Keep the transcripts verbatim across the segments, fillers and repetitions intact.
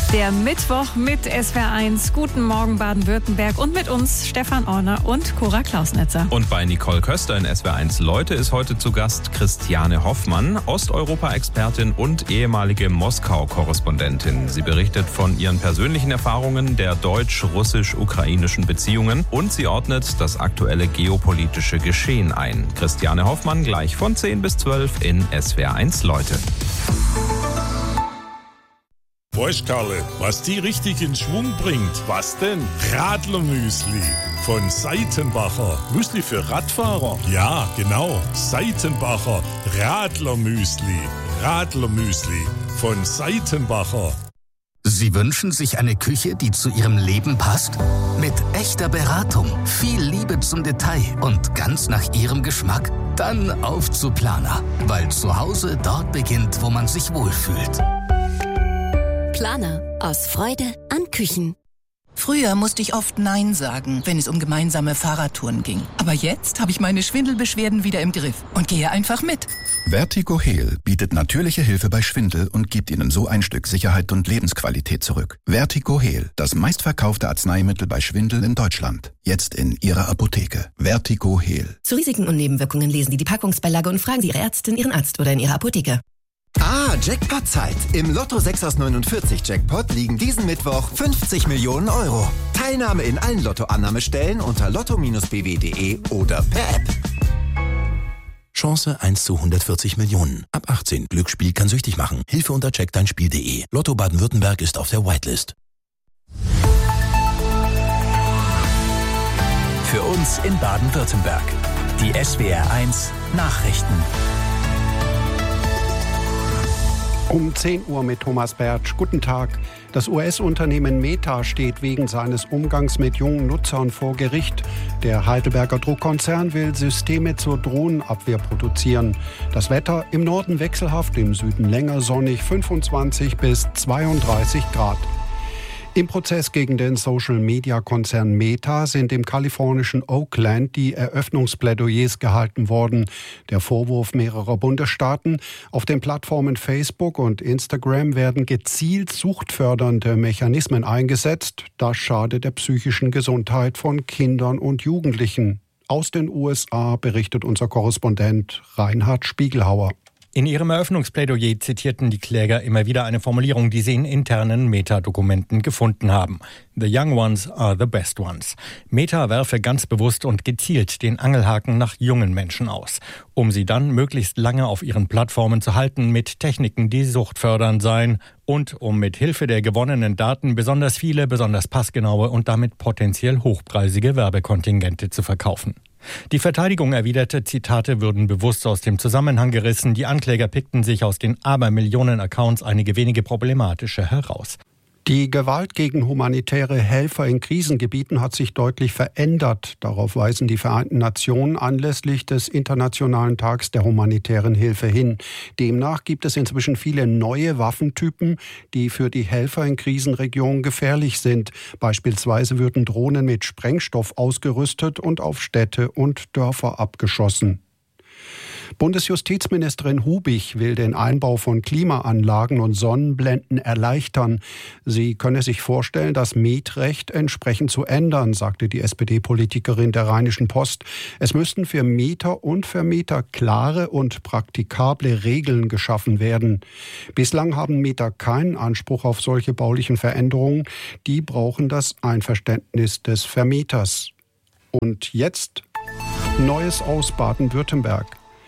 Der Mittwoch mit S W R eins. Guten Morgen Baden-Württemberg und mit uns Stefan Orner und Cora Klausnetzer. Und bei Nicole Köster in S W R eins Leute ist heute zu Gast Christiane Hoffmann, Osteuropa-Expertin und ehemalige Moskau-Korrespondentin. Sie berichtet von ihren persönlichen Erfahrungen der deutsch-russisch-ukrainischen Beziehungen und sie ordnet das aktuelle geopolitische Geschehen ein. Christiane Hoffmann gleich von zehn bis zwölf in S W R eins Leute. Weißt Karle, was die richtig in Schwung bringt? Was denn? Radlermüsli von Seitenbacher. Müsli für Radfahrer? Ja, genau. Seitenbacher Radlermüsli. Radlermüsli von Seitenbacher. Sie wünschen sich eine Küche, die zu Ihrem Leben passt? Mit echter Beratung, viel Liebe zum Detail und ganz nach Ihrem Geschmack? Dann auf zu Planer, weil zu Hause dort beginnt, wo man sich wohlfühlt. Planer. Aus Freude an Küchen. Früher musste ich oft Nein sagen, wenn es um gemeinsame Fahrradtouren ging. Aber jetzt habe ich meine Schwindelbeschwerden wieder im Griff und gehe einfach mit. Vertigo Heal bietet natürliche Hilfe bei Schwindel und gibt Ihnen so ein Stück Sicherheit und Lebensqualität zurück. Vertigo Heal, das meistverkaufte Arzneimittel bei Schwindel in Deutschland. Jetzt in Ihrer Apotheke. Vertigo Heal. Zu Risiken und Nebenwirkungen lesen Sie die Packungsbeilage und fragen Sie Ihre Ärztin, Ihren Arzt oder in Ihrer Apotheke. Ah, Jackpot-Zeit. Im Lotto sechs aus neunundvierzig Jackpot liegen diesen Mittwoch fünfzig Millionen Euro. Teilnahme in allen Lottoannahmestellen unter lotto b w punkt de oder per App. Chance eins zu hundertvierzig Millionen. Ab achtzehn. Glücksspiel kann süchtig machen. Hilfe unter check dein spiel punkt de. Lotto Baden-Württemberg ist auf der Whitelist. Für uns in Baden-Württemberg. Die S W R eins Nachrichten. Um zehn Uhr mit Thomas Bertsch. Guten Tag. Das U S-Unternehmen Meta steht wegen seines Umgangs mit jungen Nutzern vor Gericht. Der Heidelberger Druckkonzern will Systeme zur Drohnenabwehr produzieren. Das Wetter im Norden wechselhaft, im Süden länger sonnig, fünfundzwanzig bis zweiunddreißig Grad. Im Prozess gegen den Social-Media-Konzern Meta sind im kalifornischen Oakland die Eröffnungsplädoyers gehalten worden. Der Vorwurf mehrerer Bundesstaaten: Auf den Plattformen Facebook und Instagram werden gezielt suchtfördernde Mechanismen eingesetzt. Das schadet der psychischen Gesundheit von Kindern und Jugendlichen. Aus den U S A berichtet unser Korrespondent Reinhard Spiegelhauer. In ihrem Eröffnungsplädoyer zitierten die Kläger immer wieder eine Formulierung, die sie in internen Meta-Dokumenten gefunden haben. The young ones are the best ones. Meta werfe ganz bewusst und gezielt den Angelhaken nach jungen Menschen aus, um sie dann möglichst lange auf ihren Plattformen zu halten mit Techniken, die suchtfördernd seien und um mit Hilfe der gewonnenen Daten besonders viele, besonders passgenaue und damit potenziell hochpreisige Werbekontingente zu verkaufen. Die Verteidigung erwiderte, Zitate würden bewusst aus dem Zusammenhang gerissen. Die Ankläger pickten sich aus den Abermillionen Accounts einige wenige problematische heraus. Die Gewalt gegen humanitäre Helfer in Krisengebieten hat sich deutlich verändert. Darauf weisen die Vereinten Nationen anlässlich des Internationalen Tags der humanitären Hilfe hin. Demnach gibt es inzwischen viele neue Waffentypen, die für die Helfer in Krisenregionen gefährlich sind. Beispielsweise würden Drohnen mit Sprengstoff ausgerüstet und auf Städte und Dörfer abgeschossen. Bundesjustizministerin Hubich will den Einbau von Klimaanlagen und Sonnenblenden erleichtern. Sie könne sich vorstellen, das Mietrecht entsprechend zu ändern, sagte die S P D-Politikerin der Rheinischen Post. Es müssten für Mieter und Vermieter klare und praktikable Regeln geschaffen werden. Bislang haben Mieter keinen Anspruch auf solche baulichen Veränderungen. Die brauchen das Einverständnis des Vermieters. Und jetzt Neues aus Baden-Württemberg.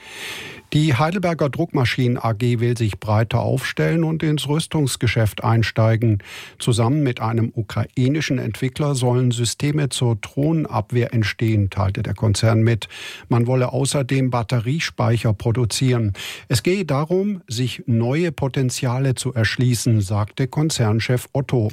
Die Heidelberger Druckmaschinen A G will sich breiter aufstellen und ins Rüstungsgeschäft einsteigen. Zusammen mit einem ukrainischen Entwickler sollen Systeme zur Drohnenabwehr entstehen, teilte der Konzern mit. Man wolle außerdem Batteriespeicher produzieren. Es gehe darum, sich neue Potenziale zu erschließen, sagte Konzernchef Otto.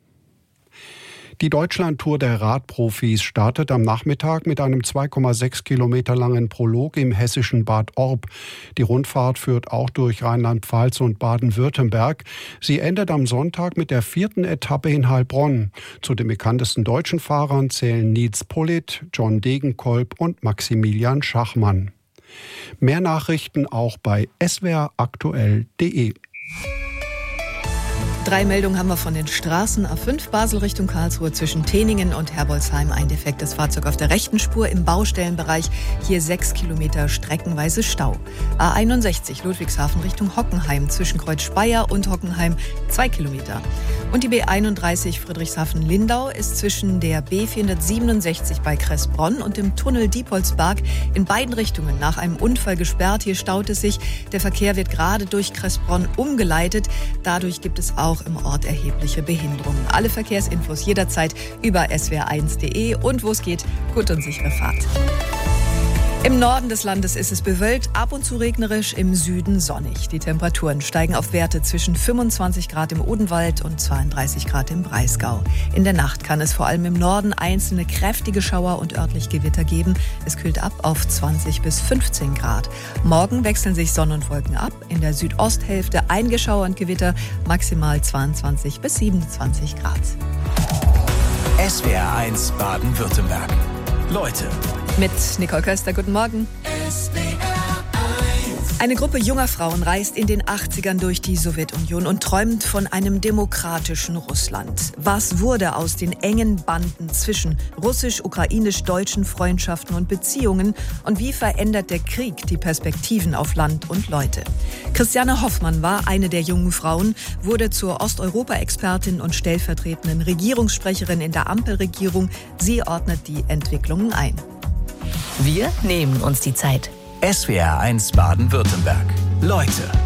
Die Deutschlandtour der Radprofis startet am Nachmittag mit einem zwei Komma sechs Kilometer langen Prolog im hessischen Bad Orb. Die Rundfahrt führt auch durch Rheinland-Pfalz und Baden-Württemberg. Sie endet am Sonntag mit der vierten Etappe in Heilbronn. Zu den bekanntesten deutschen Fahrern zählen Nils Politt, John Degenkolb und Maximilian Schachmann. Mehr Nachrichten auch bei s w r aktuell punkt de. Drei Meldungen haben wir von den Straßen. A fünf Basel Richtung Karlsruhe zwischen Teningen und Herbolzheim. Ein defektes Fahrzeug auf der rechten Spur im Baustellenbereich. Hier sechs Kilometer streckenweise Stau. A einundsechzig Ludwigshafen Richtung Hockenheim zwischen Kreuz Speyer und Hockenheim zwei Kilometer. Und die B einunddreißig Friedrichshafen-Lindau ist zwischen der B vierhundertsiebenundsechzig bei Kressbronn und dem Tunnel Diepholzberg in beiden Richtungen nach einem Unfall gesperrt. Hier staut es sich. Der Verkehr wird gerade durch Kressbronn umgeleitet. Dadurch gibt es auch im Ort erhebliche Behinderungen. Alle Verkehrsinfos jederzeit über s w r eins punkt de und wo es geht, gut und sichere Fahrt. Im Norden des Landes ist es bewölkt, ab und zu regnerisch, im Süden sonnig. Die Temperaturen steigen auf Werte zwischen fünfundzwanzig Grad im Odenwald und zweiunddreißig Grad im Breisgau. In der Nacht kann es vor allem im Norden einzelne kräftige Schauer und örtlich Gewitter geben. Es kühlt ab auf zwanzig bis fünfzehn Grad. Morgen wechseln sich Sonne und Wolken ab. In der Südosthälfte einige Schauer und Gewitter, maximal zweiundzwanzig bis siebenundzwanzig Grad. S W R eins Baden-Württemberg. Leute. Mit Nicole Köster, guten Morgen. Eine Gruppe junger Frauen reist in den achtzigern durch die Sowjetunion und träumt von einem demokratischen Russland. Was wurde aus den engen Banden zwischen russisch-ukrainisch-deutschen Freundschaften und Beziehungen und wie verändert der Krieg die Perspektiven auf Land und Leute? Christiane Hoffmann war eine der jungen Frauen, wurde zur Osteuropa-Expertin und stellvertretenden Regierungssprecherin in der Ampelregierung. Sie ordnet die Entwicklungen ein. Wir nehmen uns die Zeit. S W R eins Baden-Württemberg. Leute.